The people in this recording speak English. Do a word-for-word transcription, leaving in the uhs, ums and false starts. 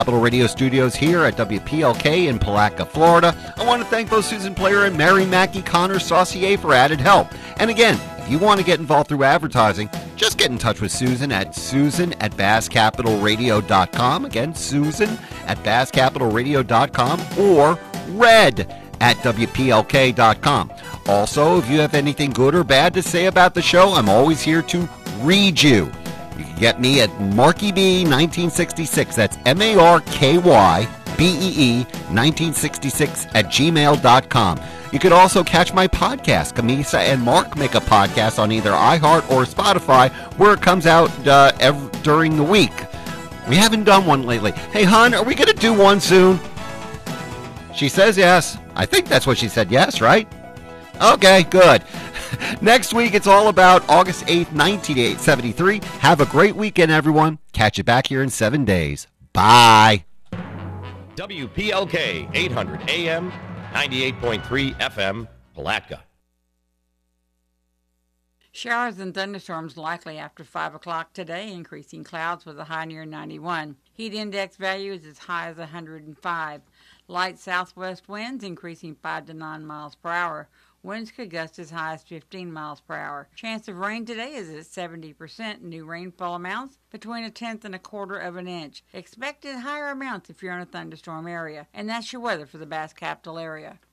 Capital Radio Studios here at W P L K in Palatka, Florida. I want to thank both Susan Player and Mary Mackey Connor Saucier for added help. And again, if you want to get involved through advertising, just get in touch with Susan at susan at bass capital radio dot com. Again, Susan at bass capital radio dot com or red at W P L K dot com. Also, if you have anything good or bad to say about the show, I'm always here to read you. You can get me at Marky B nineteen sixty-six. That's M A R K Y B E E nineteen sixty-six at gmail dot com. You could also catch my podcast. Camisa and Mark make a podcast on either iHeart or Spotify where it comes out uh, every, during the week. We haven't done one lately. Hey, hon, are we going to do one soon? She says yes. I think that's what she said, yes, right? Okay, good. Next week, it's all about August eighth, nineteen seventy-three. Have a great weekend, everyone. Catch you back here in seven days. Bye. W P L K, eight hundred A M, ninety-eight point three F M, Palatka. Showers and thunderstorms likely after five o'clock today, increasing clouds with a high near ninety-one. Heat index value is as high as one hundred five. Light southwest winds increasing five to nine miles per hour. Winds could gust as high as fifteen miles per hour. Chance of rain today is at seventy percent. New rainfall amounts between a tenth and a quarter of an inch. Expected higher amounts if you're in a thunderstorm area. And that's your weather for the Bass Capital area.